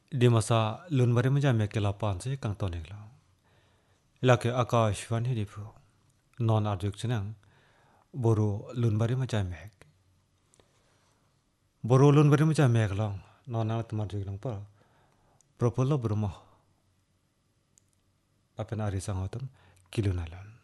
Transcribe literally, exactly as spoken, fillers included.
di masa lun bari ma jam ke lapan se kang tonik la ila ke akash van hi dipu non arjuk chenang boru lun bari ma jam mek boru lun bari ma jam mek long non na tamar juk lang pa propolo brumo apen ari sang hotum kilunalon